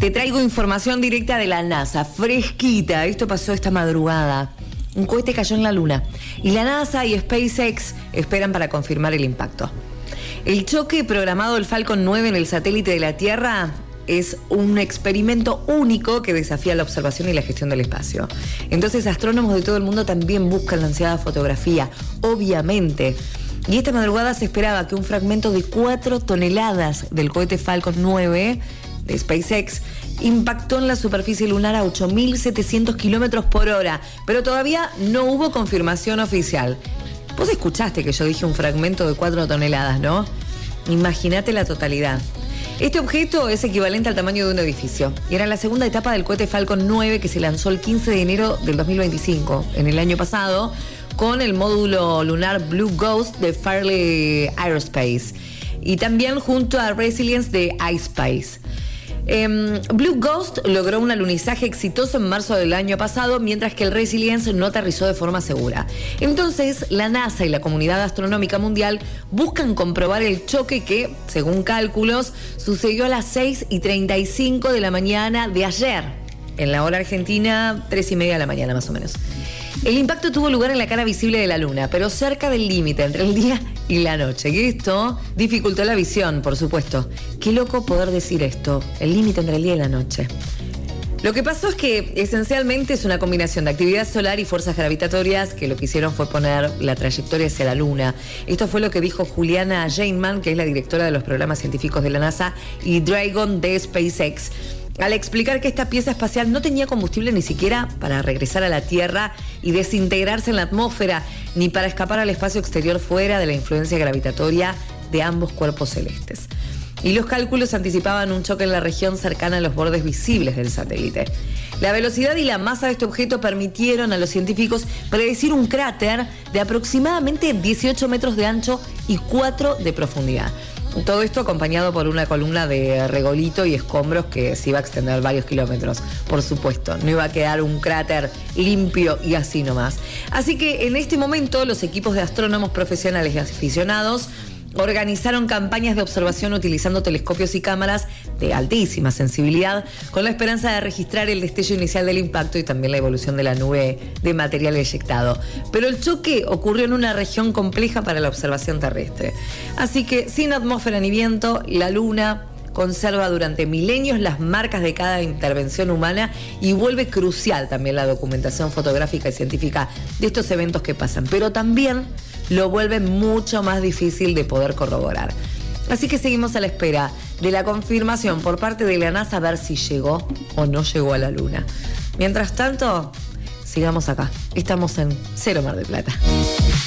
Te traigo información directa de la NASA, fresquita. Esto pasó esta madrugada. Un cohete cayó en la Luna y la NASA y SpaceX esperan para confirmar el impacto. El choque programado del Falcon 9 en el satélite de la Tierra es un experimento único que desafía la observación y la gestión del espacio. Entonces, astrónomos de todo el mundo también buscan la ansiada fotografía, obviamente. Y esta madrugada se esperaba que un fragmento de 4 toneladas del cohete Falcon 9 de SpaceX impactó en la superficie lunar a 8.700 kilómetros por hora, pero todavía no hubo confirmación oficial. Vos escuchaste que yo dije un fragmento de 4 toneladas, ¿no? Imagínate la totalidad. Este objeto es equivalente al tamaño de un edificio y era la segunda etapa del cohete Falcon 9 que se lanzó el 15 de enero del 2025, en el año pasado, con el módulo lunar Blue Ghost de Farley Aerospace y también junto a Resilience de iSpace. Blue Ghost logró un alunizaje exitoso en marzo del año pasado, mientras que el Resilience no aterrizó de forma segura. Entonces, la NASA y la comunidad astronómica mundial buscan comprobar el choque que, según cálculos, sucedió a las 6:35 de la mañana de ayer. En la hora argentina, 3:30 de la mañana más o menos. El impacto tuvo lugar en la cara visible de la Luna, pero cerca del límite entre el día y la noche. Y esto dificultó la visión, por supuesto. Qué loco poder decir esto, el límite entre el día y la noche. Lo que pasó es que esencialmente es una combinación de actividad solar y fuerzas gravitatorias que lo que hicieron fue poner la trayectoria hacia la Luna. Esto fue lo que dijo Juliana Jeinman, que es la directora de los programas científicos de la NASA, y Dragon de SpaceX, al explicar que esta pieza espacial no tenía combustible ni siquiera para regresar a la Tierra y desintegrarse en la atmósfera, ni para escapar al espacio exterior fuera de la influencia gravitatoria de ambos cuerpos celestes. Y los cálculos anticipaban un choque en la región cercana a los bordes visibles del satélite. La velocidad y la masa de este objeto permitieron a los científicos predecir un cráter de aproximadamente 18 metros de ancho y 4 de profundidad. Todo esto acompañado por una columna de regolito y escombros que se iba a extender varios kilómetros. Por supuesto, no iba a quedar un cráter limpio y así nomás. Así que en este momento los equipos de astrónomos profesionales y aficionados organizaron campañas de observación utilizando telescopios y cámaras de altísima sensibilidad con la esperanza de registrar el destello inicial del impacto y también la evolución de la nube de material eyectado. Pero el choque ocurrió en una región compleja para la observación terrestre. Así que sin atmósfera ni viento, la Luna conserva durante milenios las marcas de cada intervención humana y vuelve crucial también la documentación fotográfica y científica de estos eventos que pasan, pero también lo vuelve mucho más difícil de poder corroborar. Así que seguimos a la espera de la confirmación por parte de la NASA a ver si llegó o no llegó a la Luna. Mientras tanto, sigamos acá. Estamos en Cero Mar del Plata.